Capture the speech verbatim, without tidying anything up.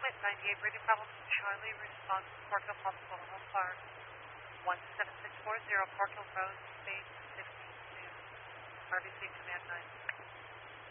With ninety-eight breathing problems, Charlie response to Park Hill Hospital, Home Park, one seven six four zero, Park Hill Road, space fifty-two, R B C Command nine.